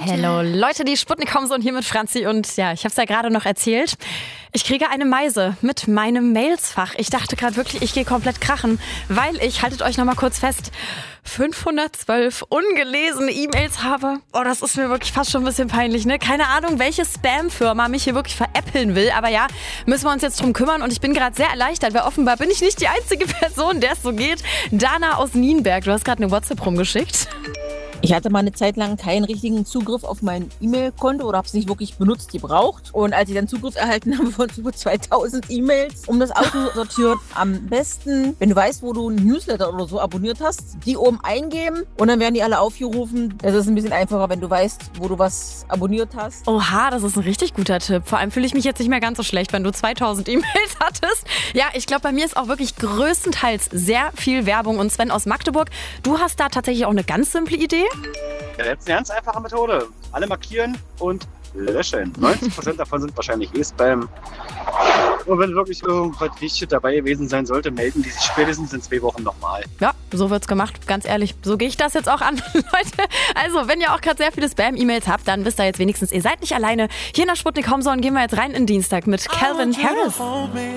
Hello Leute, die Sputnik kommen so und hier mit Franzi und ja, ich habe es ja gerade noch erzählt. Ich kriege eine Meise mit meinem Mailsfach. Ich dachte gerade wirklich, ich gehe komplett krachen, weil ich, haltet euch nochmal kurz fest, 512 ungelesene E-Mails habe. Oh, das ist mir wirklich fast schon ein bisschen peinlich, ne? Keine Ahnung, welche Spam-Firma mich hier wirklich veräppeln will. Aber ja, müssen wir uns jetzt drum kümmern. Und ich bin gerade sehr erleichtert, weil offenbar bin ich nicht die einzige Person, der es so geht. Dana aus Nienberg, du hast gerade eine WhatsApp rumgeschickt. Ich hatte mal eine Zeit lang keinen richtigen Zugriff auf mein E-Mail-Konto oder habe es nicht wirklich benutzt, gebraucht. Und als ich dann Zugriff erhalten habe von über 2000 E-Mails, um das auszusortieren, am besten, wenn du weißt, wo du einen Newsletter oder so abonniert hast, die oben eingeben und dann werden die alle aufgerufen. Das ist ein bisschen einfacher, wenn du weißt, wo du was abonniert hast. Oha, das ist ein richtig guter Tipp. Vor allem fühle ich mich jetzt nicht mehr ganz so schlecht, wenn du 2000 E-Mails hattest. Ja, ich glaube, bei mir ist auch wirklich größtenteils sehr viel Werbung. Und Sven aus Magdeburg, du hast da tatsächlich auch eine ganz simple Idee? Ja, jetzt eine ganz einfache Methode. Alle markieren und löschen. 90% davon sind wahrscheinlich Spam. Und wenn wirklich irgendwas Wichtiges dabei gewesen sein sollte, melden die sich spätestens in 2 Wochen nochmal. Ja, so wird's gemacht, ganz ehrlich. So gehe ich das jetzt auch an, Leute. Also, wenn ihr auch gerade sehr viele Spam-E-Mails habt, dann wisst ihr jetzt wenigstens, ihr seid nicht alleine. Hier in der Sputnik Homezone gehen wir jetzt rein in Dienstag mit Calvin Harris.